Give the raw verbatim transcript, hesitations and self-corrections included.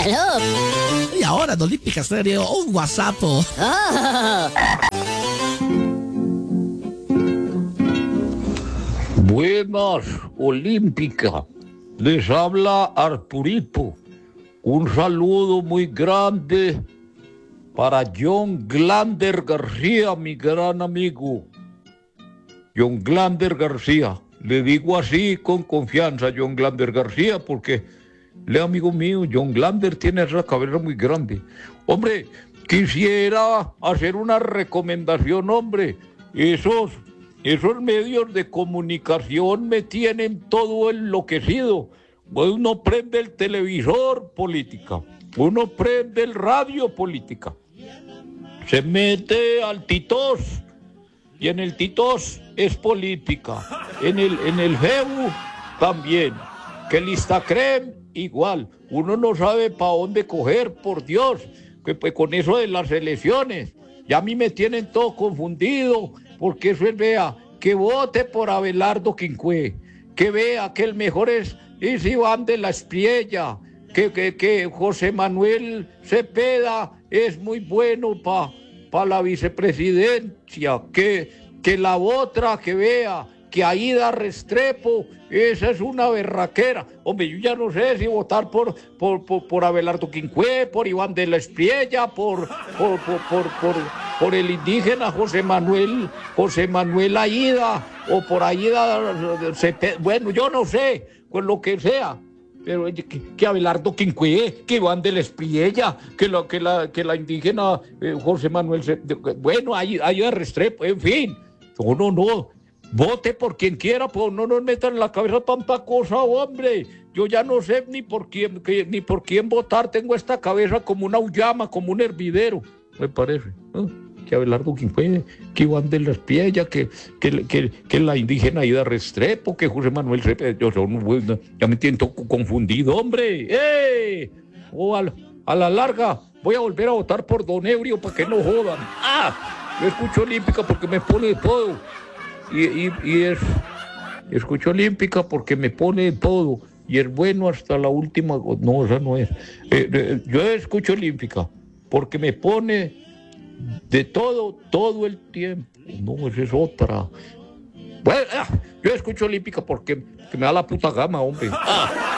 Aló. Y ahora en Olímpica Estéreo, un WhatsApp. Oh. Buenas, Olímpica. Les habla Arturito. Un saludo muy grande para John Glander García, mi gran amigo. John Glander García. Le digo así con confianza, John Glander García, porque le amigo mío, John Glander tiene esa cabeza muy grande. Hombre, quisiera hacer una recomendación, hombre. Esos, esos medios de comunicación me tienen todo enloquecido. Uno prende el televisor, política. Uno prende el radio, política. Se mete al Titos, y en el Titos es política. En el, en el Feu también. Que el Instagram igual. Uno no sabe para dónde coger, por Dios. Que pues con eso de las elecciones. Ya a mí me tienen todo confundido. Porque eso es, vea, que vote por Abelardo Quincué. Que vea que el mejor es, es Iván de la Espriella. Que, que, que José Manuel Cepeda es muy bueno para pa la vicepresidencia, que, que la otra que vea, que Aída Restrepo, esa es una berraquera. Hombre, yo ya no sé si votar por, por, por, por Abelardo Quincué, por Iván de la Espriella, por, por, por, por, por, por el indígena José Manuel, José Manuel Aída, o por Aída Cepeda, bueno, yo no sé, con lo que sea. Pero que, que Abelardo Quincué, que Iván de la Espriella, que la, que la, que la indígena eh, José Manuel, bueno, ahí hay Restrepo, en fin. No, no, no. Vote por quien quiera, pues no nos metan en la cabeza tanta cosa, hombre. Yo ya no sé ni por quién, que, ni por quién votar. Tengo esta cabeza como una auyama, como un hervidero, me parece, ¿no? Que Abelardo Quincué, que Iván de la Espriella, que, que, que, que la indígena Aída Restrepo, que José Manuel Cepeda, yo son, ya me siento confundido, hombre. ¡Eh! O a, la, a la larga voy a volver a votar por Don Ebrio para que no jodan. ¡Ah! Yo escucho Olímpica porque me pone de todo. Y, y, y es, escucho Olímpica porque me pone de todo. Y es bueno hasta la última. No, esa no es. Eh, eh, yo escucho Olímpica porque me pone de todo, todo el tiempo. No, esa es otra. Bueno, ah, yo escucho Olímpica porque me da la puta gama, hombre. Ah.